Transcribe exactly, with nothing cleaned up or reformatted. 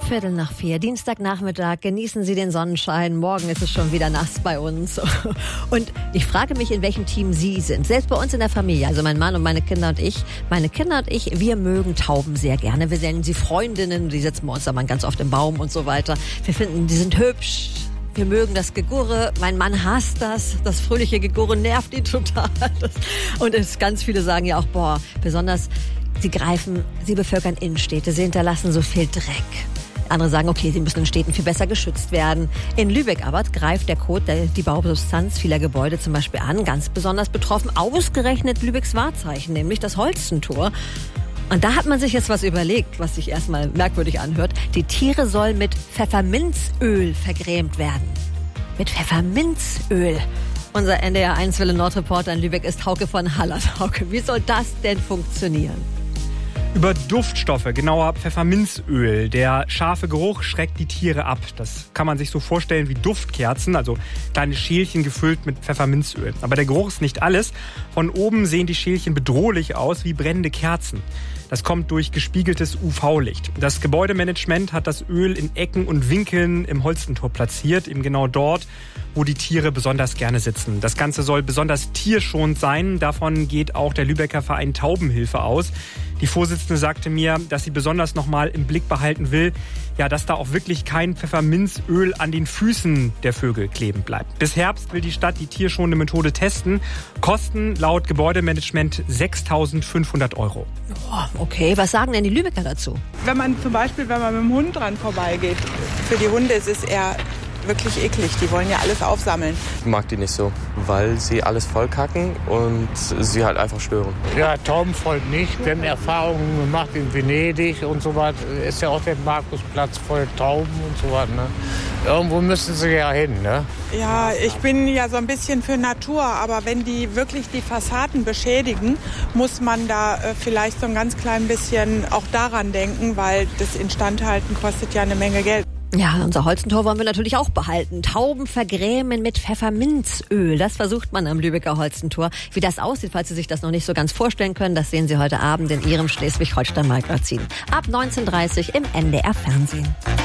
Viertel nach vier, Dienstagnachmittag, genießen Sie den Sonnenschein. Morgen ist es schon wieder nass bei uns. Und ich frage mich, in welchem Team Sie sind. Selbst bei uns in der Familie, also mein Mann und meine Kinder und ich. Meine Kinder und ich, wir mögen Tauben sehr gerne. Wir nennen sie Freundinnen, die sitzen bei uns aber ganz oft im Baum und so weiter. Wir finden, die sind hübsch. Wir mögen das Gegurre. Mein Mann hasst das. Das fröhliche Gegurre nervt ihn total. Und es ganz viele sagen ja auch, boah, besonders sie greifen, sie bevölkern Innenstädte, sie hinterlassen so viel Dreck. Andere sagen, okay, sie müssen in Städten viel besser geschützt werden. In Lübeck aber greift der Kot die Bausubstanz vieler Gebäude zum Beispiel an. Ganz besonders betroffen ausgerechnet Lübecks Wahrzeichen, nämlich das Holstentor. Und da hat man sich jetzt was überlegt, was sich erstmal merkwürdig anhört. Die Tiere sollen mit Pfefferminzöl vergrämt werden. Mit Pfefferminzöl. Unser N D R eins Welle Nord-Reporter in Lübeck ist Hauke von Hallert. Hauke, wie soll das denn funktionieren? Über Duftstoffe, genauer Pfefferminzöl. Der scharfe Geruch schreckt die Tiere ab. Das kann man sich so vorstellen wie Duftkerzen, also kleine Schälchen gefüllt mit Pfefferminzöl. Aber der Geruch ist nicht alles. Von oben sehen die Schälchen bedrohlich aus wie brennende Kerzen. Das kommt durch gespiegeltes U V-Licht. Das Gebäudemanagement hat das Öl in Ecken und Winkeln im Holstentor platziert, eben genau dort, wo die Tiere besonders gerne sitzen. Das Ganze soll besonders tierschonend sein. Davon geht auch der Lübecker Verein Taubenhilfe aus. Die Vorsitzende sagte mir, dass sie besonders nochmal im Blick behalten will, ja, dass da auch wirklich kein Pfefferminzöl an den Füßen der Vögel kleben bleibt. Bis Herbst will die Stadt die tierschonende Methode testen. Kosten laut Gebäudemanagement sechstausendfünfhundert Euro. Oh, okay, was sagen denn die Lübecker dazu? Wenn man zum Beispiel, wenn man mit dem Hund dran vorbeigeht, für die Hunde ist es eher wirklich eklig. Die wollen ja alles aufsammeln. Ich mag die nicht so, weil sie alles vollkacken und sie halt einfach stören. Ja, Taubenvolk nicht. Wir haben Erfahrungen gemacht in Venedig und so was. Ist ja auch der Markusplatz voll Tauben und so was. Ne? Irgendwo müssen sie ja hin, ne? Ja, ich bin ja so ein bisschen für Natur, aber wenn die wirklich die Fassaden beschädigen, muss man da äh, vielleicht so ein ganz klein bisschen auch daran denken, weil das Instandhalten kostet ja eine Menge Geld. Ja, unser Holstentor wollen wir natürlich auch behalten. Tauben vergrämen mit Pfefferminzöl. Das versucht man am Lübecker Holstentor. Wie das aussieht, falls Sie sich das noch nicht so ganz vorstellen können, das sehen Sie heute Abend in Ihrem Schleswig-Holstein-Magazin. Ab neunzehn Uhr dreißig im N D R Fernsehen.